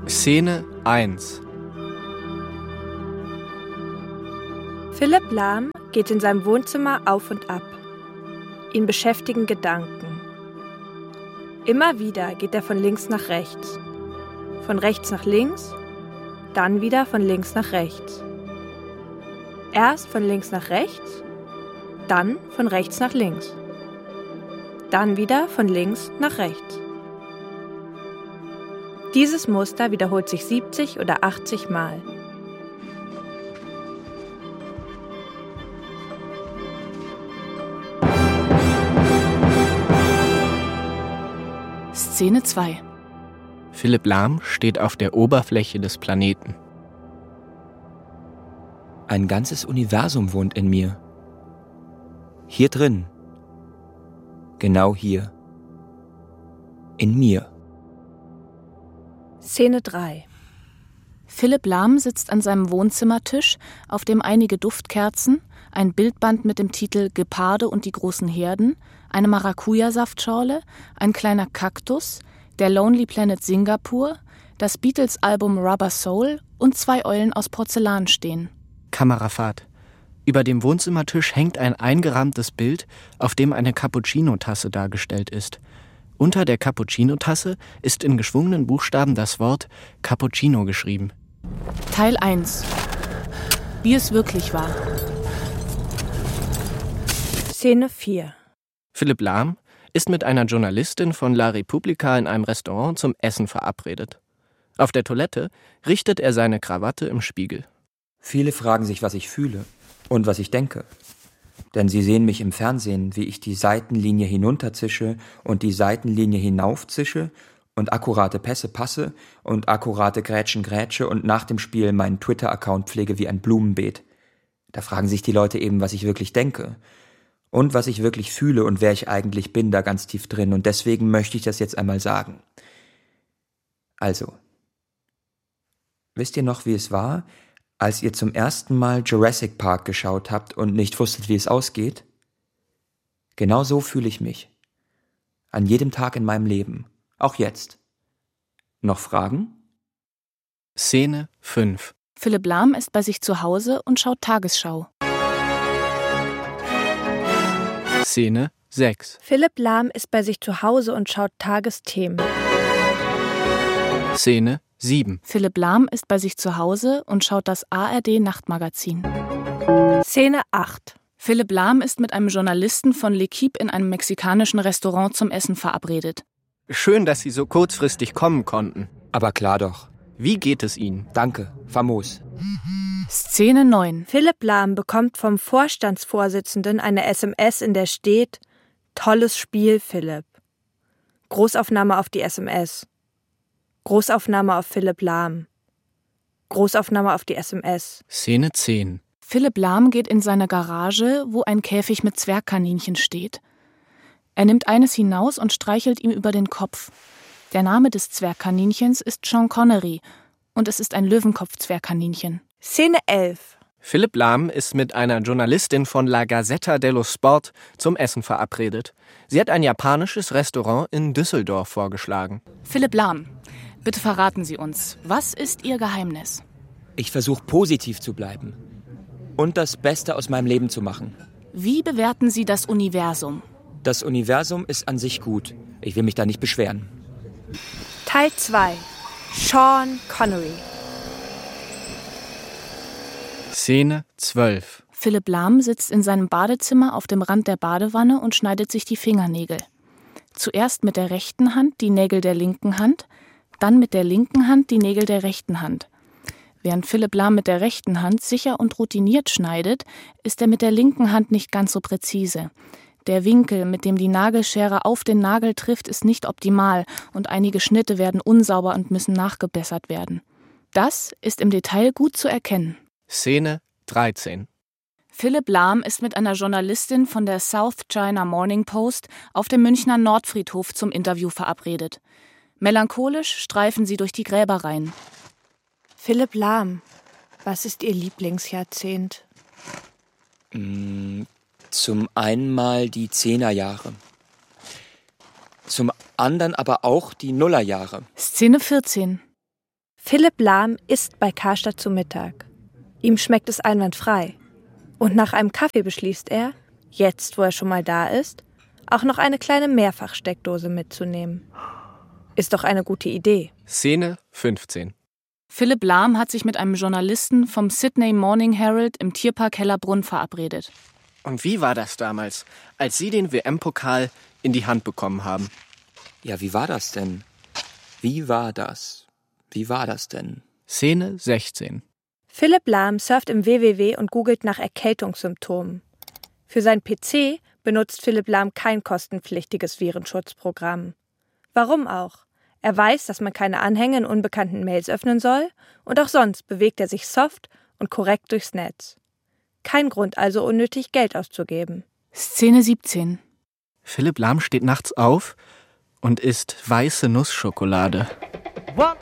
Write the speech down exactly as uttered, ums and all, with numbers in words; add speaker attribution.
Speaker 1: Szene eins.
Speaker 2: Philipp Lahm geht in seinem Wohnzimmer auf und ab. Ihn beschäftigen Gedanken. Immer wieder geht er von links nach rechts. Von rechts nach links, dann wieder von links nach rechts. Erst von links nach rechts, dann von rechts nach links. Dann wieder von links nach rechts. Dieses Muster wiederholt sich siebzig oder achtzig Mal.
Speaker 3: Szene zwei.
Speaker 1: Philipp Lahm steht auf der Oberfläche des Planeten.
Speaker 4: Ein ganzes Universum wohnt in mir. Hier drin. Genau hier. In mir.
Speaker 2: Szene drei.
Speaker 3: Philipp Lahm sitzt an seinem Wohnzimmertisch, auf dem einige Duftkerzen, ein Bildband mit dem Titel »Geparde und die großen Herden«, eine Maracuja-Saftschorle, ein kleiner Kaktus, der Lonely Planet Singapur, das Beatles-Album Rubber Soul und zwei Eulen aus Porzellan stehen.
Speaker 1: Kamerafahrt. Über dem Wohnzimmertisch hängt ein eingerahmtes Bild, auf dem eine Cappuccino-Tasse dargestellt ist. Unter der Cappuccino-Tasse ist in geschwungenen Buchstaben das Wort Cappuccino geschrieben.
Speaker 3: Teil eins. Wie es wirklich war.
Speaker 2: Szene vier.
Speaker 1: Philipp Lahm ist mit einer Journalistin von La Repubblica in einem Restaurant zum Essen verabredet. Auf der Toilette richtet er seine Krawatte im Spiegel.
Speaker 4: Viele fragen sich, was ich fühle und was ich denke. Denn sie sehen mich im Fernsehen, wie ich die Seitenlinie hinunterzische und die Seitenlinie hinaufzische und akkurate Pässe passe und akkurate Grätschen grätsche und nach dem Spiel meinen Twitter-Account pflege wie ein Blumenbeet. Da fragen sich die Leute eben, was ich wirklich denke. Und was ich wirklich fühle und wer ich eigentlich bin, da ganz tief drin. Und deswegen möchte ich das jetzt einmal sagen. Also, wisst ihr noch, wie es war, als ihr zum ersten Mal Jurassic Park geschaut habt und nicht wusstet, wie es ausgeht? Genau so fühle ich mich. An jedem Tag in meinem Leben. Auch jetzt. Noch Fragen?
Speaker 1: Szene fünf.
Speaker 3: Philipp Lahm ist bei sich zu Hause und schaut Tagesschau.
Speaker 1: Szene sechs.
Speaker 2: Philipp Lahm ist bei sich zu Hause und schaut Tagesthemen.
Speaker 1: Szene sieben.
Speaker 3: Philipp Lahm ist bei sich zu Hause und schaut das A R D-Nachtmagazin.
Speaker 2: Szene acht.
Speaker 3: Philipp Lahm ist mit einem Journalisten von L'Equipe in einem mexikanischen Restaurant zum Essen verabredet.
Speaker 1: Schön, dass Sie so kurzfristig kommen konnten.
Speaker 4: Aber klar doch.
Speaker 1: Wie geht es Ihnen?
Speaker 4: Danke, famos.
Speaker 3: Szene neun.
Speaker 2: Philipp Lahm bekommt vom Vorstandsvorsitzenden eine S M S, in der steht: Tolles Spiel, Philipp. Großaufnahme auf die S M S. Großaufnahme auf Philipp Lahm. Großaufnahme auf die S M S.
Speaker 1: Szene zehn.
Speaker 3: Philipp Lahm geht in seine Garage, wo ein Käfig mit Zwergkaninchen steht. Er nimmt eines hinaus und streichelt ihm über den Kopf. Der Name des Zwergkaninchens ist Sean Connery und es ist ein Löwenkopf-Zwergkaninchen.
Speaker 2: Szene elf.
Speaker 1: Philipp Lahm ist mit einer Journalistin von La Gazzetta dello Sport zum Essen verabredet. Sie hat ein japanisches Restaurant in Düsseldorf vorgeschlagen.
Speaker 3: Philipp Lahm, bitte verraten Sie uns, was ist Ihr Geheimnis?
Speaker 4: Ich versuche positiv zu bleiben und das Beste aus meinem Leben zu machen.
Speaker 3: Wie bewerten Sie das Universum?
Speaker 4: Das Universum ist an sich gut. Ich will mich da nicht beschweren.
Speaker 2: Teil zwei. Sean Connery.
Speaker 1: Szene zwölf.
Speaker 3: Philipp Lahm sitzt in seinem Badezimmer auf dem Rand der Badewanne und schneidet sich die Fingernägel. Zuerst mit der rechten Hand die Nägel der linken Hand, dann mit der linken Hand die Nägel der rechten Hand. Während Philipp Lahm mit der rechten Hand sicher und routiniert schneidet, ist er mit der linken Hand nicht ganz so präzise. Der Winkel, mit dem die Nagelschere auf den Nagel trifft, ist nicht optimal und einige Schnitte werden unsauber und müssen nachgebessert werden. Das ist im Detail gut zu erkennen.
Speaker 1: Szene dreizehn.
Speaker 3: Philipp Lahm ist mit einer Journalistin von der South China Morning Post auf dem Münchner Nordfriedhof zum Interview verabredet. Melancholisch streifen sie durch die Gräbereien.
Speaker 2: Philipp Lahm, was ist Ihr Lieblingsjahrzehnt?
Speaker 4: Mm, zum einen mal die Zehnerjahre. Zum anderen aber auch die Nullerjahre.
Speaker 3: Szene vierzehn.
Speaker 2: Philipp Lahm isst bei Karstadt zu Mittag. Ihm schmeckt es einwandfrei. Und nach einem Kaffee beschließt er, jetzt wo er schon mal da ist, auch noch eine kleine Mehrfachsteckdose mitzunehmen. Ist doch eine gute Idee.
Speaker 1: Szene fünfzehn.
Speaker 3: Philipp Lahm hat sich mit einem Journalisten vom Sydney Morning Herald im Tierpark Hellerbrunn verabredet.
Speaker 1: Und wie war das damals, als Sie den W M-Pokal in die Hand bekommen haben?
Speaker 4: Ja, wie war das denn? Wie war das? Wie war das denn?
Speaker 1: Szene sechzehn.
Speaker 2: Philipp Lahm surft im W W W und googelt nach Erkältungssymptomen. Für sein P C benutzt Philipp Lahm kein kostenpflichtiges Virenschutzprogramm. Warum auch? Er weiß, dass man keine Anhänge in unbekannten Mails öffnen soll und auch sonst bewegt er sich soft und korrekt durchs Netz. Kein Grund also, unnötig Geld auszugeben.
Speaker 3: Szene siebzehn.
Speaker 1: Philipp Lahm steht nachts auf und isst weiße Nussschokolade.